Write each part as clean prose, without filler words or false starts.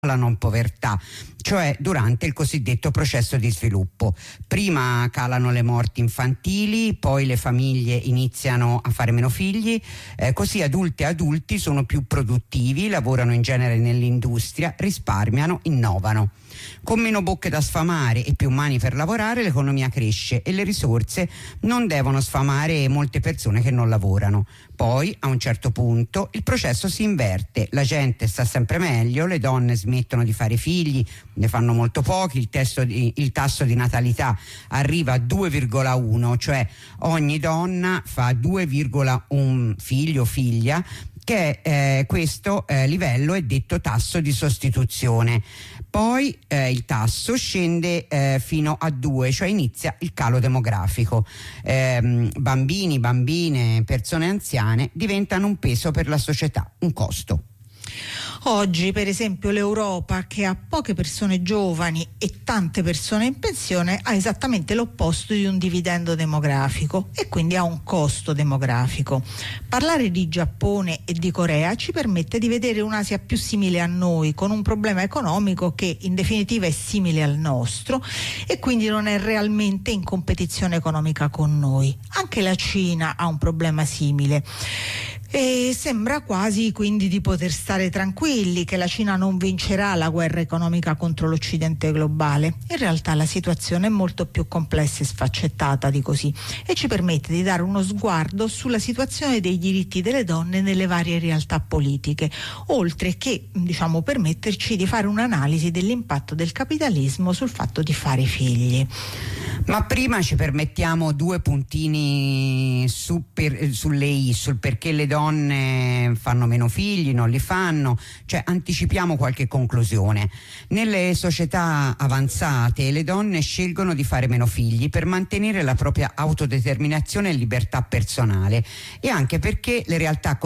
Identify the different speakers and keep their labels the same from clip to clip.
Speaker 1: la non povertà, cioè durante il cosiddetto processo di sviluppo. Prima calano le morti infantili, poi le famiglie iniziano a fare meno figli, così adulti e adulti sono più produttivi, lavorano in genere nell'industria, risparmiano, innovano. Con meno bocche da sfamare e più mani per lavorare, l'economia cresce e le risorse non devono sfamare molte persone che non lavorano. Poi, a un certo punto, il processo si inverte, la gente sta sempre meglio, le donne smettono di fare figli, ne fanno molto pochi, il tasso di natalità arriva a 2,1, cioè ogni donna fa 2,1 figlio o figlia, che questo livello è detto tasso di sostituzione. Poi il tasso scende fino a 2, cioè inizia il calo demografico. Bambini, bambine, persone anziane diventano un peso per la società, un costo.
Speaker 2: Oggi, per esempio, l'Europa, che ha poche persone giovani e tante persone in pensione, ha esattamente l'opposto di un dividendo demografico e quindi ha un costo demografico. Parlare di Giappone e di Corea ci permette di vedere un'Asia più simile a noi, con un problema economico che in definitiva è simile al nostro e quindi non è realmente in competizione economica con noi. Anche la Cina ha un problema simile. E sembra quasi quindi di poter stare tranquilli che la Cina non vincerà la guerra economica contro l'Occidente globale. In realtà la situazione è molto più complessa e sfaccettata di così e ci permette di dare uno sguardo sulla situazione dei diritti delle donne nelle varie realtà politiche, oltre che permetterci di fare un'analisi dell'impatto del capitalismo sul fatto di fare figli.
Speaker 1: Ma prima ci permettiamo 2 puntini sulle i, sul perché le donne fanno meno figli, non li fanno, cioè anticipiamo qualche conclusione. Nelle società avanzate le donne scelgono di fare meno figli per mantenere la propria autodeterminazione e libertà personale e anche perché le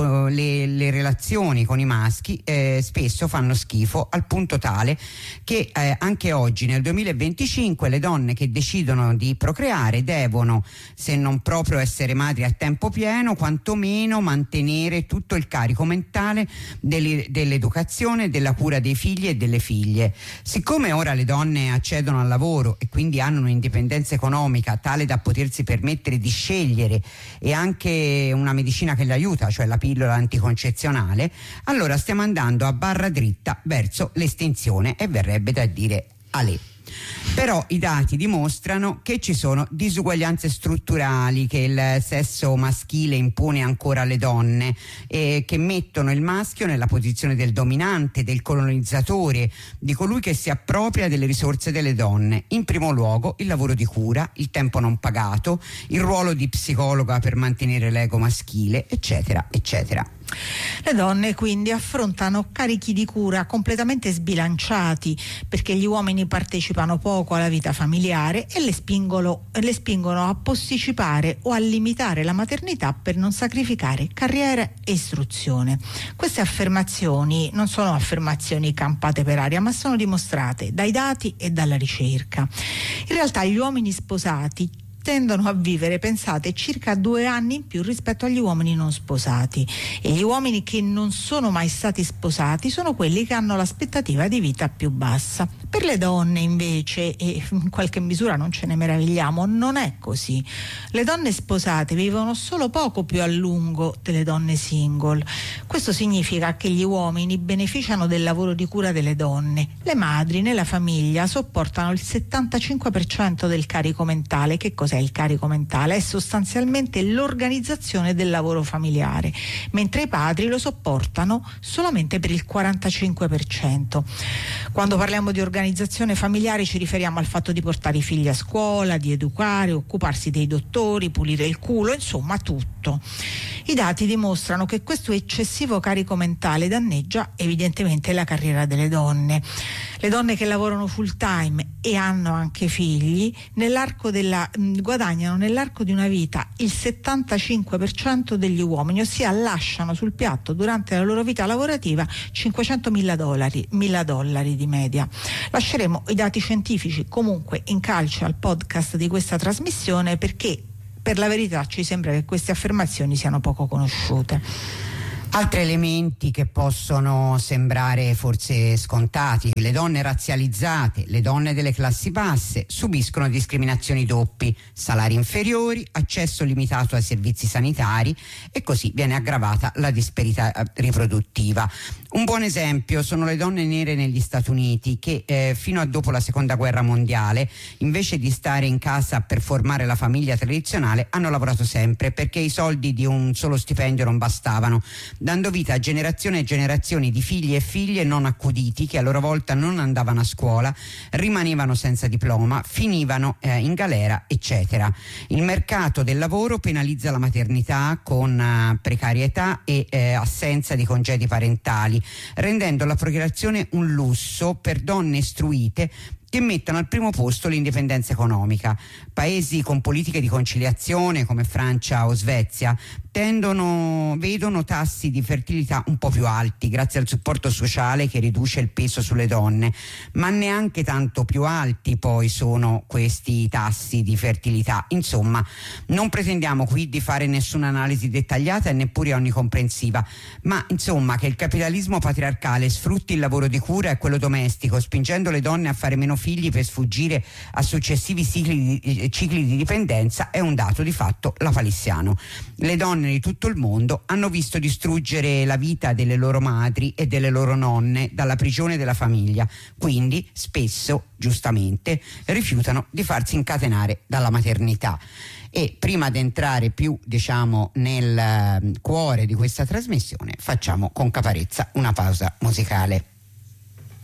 Speaker 1: relazioni con i maschi spesso fanno schifo, al punto tale che anche oggi nel 2025 le donne che decidono di procreare devono, se non proprio essere madri a tempo pieno, quantomeno mantenere tutto il carico mentale dell'educazione e della cura dei figli e delle figlie. Siccome ora le donne accedono al lavoro e quindi hanno un'indipendenza economica tale da potersi permettere di scegliere e anche una medicina che le aiuta, cioè la pillola anticoncezionale, allora stiamo andando a barra dritta verso l'estinzione e verrebbe da dire alè. Però i dati dimostrano che ci sono disuguaglianze strutturali che il sesso maschile impone ancora alle donne e che mettono il maschio nella posizione del dominante, del colonizzatore, di colui che si appropria delle risorse delle donne. In primo luogo il lavoro di cura, il tempo non pagato, il ruolo di psicologa per mantenere l'ego maschile, eccetera, eccetera.
Speaker 2: Le donne quindi affrontano carichi di cura completamente sbilanciati perché gli uomini partecipano poco alla vita familiare e le spingono a posticipare o a limitare la maternità per non sacrificare carriera e istruzione. Queste affermazioni non sono affermazioni campate per aria, ma sono dimostrate dai dati e dalla ricerca. In realtà gli uomini sposati tendono a vivere, pensate, circa 2 anni in più rispetto agli uomini non sposati, e gli uomini che non sono mai stati sposati sono quelli che hanno l'aspettativa di vita più bassa. Per le donne invece, e in qualche misura non ce ne meravigliamo, non è così. Le donne sposate vivono solo poco più a lungo delle donne single. Questo significa che gli uomini beneficiano del lavoro di cura delle donne. Le madri nella famiglia sopportano il 75% del carico mentale. Che cos'è il carico mentale? È sostanzialmente l'organizzazione del lavoro familiare, mentre i padri lo sopportano solamente per il 45%. Quando parliamo di organizzazione familiare ci riferiamo al fatto di portare i figli a scuola, di educare, occuparsi dei dottori, pulire il culo, insomma tutto. I dati dimostrano che questo eccessivo carico mentale danneggia evidentemente la carriera delle donne. Le donne che lavorano full time e hanno anche figli guadagnano nell'arco di una vita il 75% degli uomini, ossia lasciano sul piatto durante la loro vita lavorativa $500.000 di media. Lasceremo i dati scientifici comunque in calce al podcast di questa trasmissione perché per la verità ci sembra che queste affermazioni siano poco conosciute.
Speaker 1: Altri elementi che possono sembrare forse scontati: le donne razzializzate, le donne delle classi basse subiscono discriminazioni doppi, salari inferiori, accesso limitato ai servizi sanitari e così viene aggravata la disparità riproduttiva. Un buon esempio sono le donne nere negli Stati Uniti che fino a dopo la Seconda Guerra Mondiale, invece di stare in casa per formare la famiglia tradizionale, hanno lavorato sempre perché i soldi di un solo stipendio non bastavano, dando vita a generazioni e generazioni di figli e figlie non accuditi che a loro volta non andavano a scuola, rimanevano senza diploma, finivano in galera, eccetera. Il mercato del lavoro penalizza la maternità con precarietà e assenza di congedi parentali, rendendo la procreazione un lusso per donne istruite che mettano al primo posto l'indipendenza economica. Paesi con politiche di conciliazione come Francia o Svezia vedono tassi di fertilità un po' più alti grazie al supporto sociale che riduce il peso sulle donne, ma neanche tanto più alti poi sono questi tassi di fertilità. Insomma, non pretendiamo qui di fare nessuna analisi dettagliata e neppure onnicomprensiva, ma insomma che il capitalismo patriarcale sfrutti il lavoro di cura e quello domestico, spingendo le donne a fare meno figli per sfuggire a successivi cicli di dipendenza, è un dato di fatto lapalissiano. Le donne di tutto il mondo hanno visto distruggere la vita delle loro madri e delle loro nonne dalla prigione della famiglia, quindi spesso, giustamente, rifiutano di farsi incatenare dalla maternità. E prima di entrare più, nel cuore di questa trasmissione, facciamo con Caparezza una pausa musicale.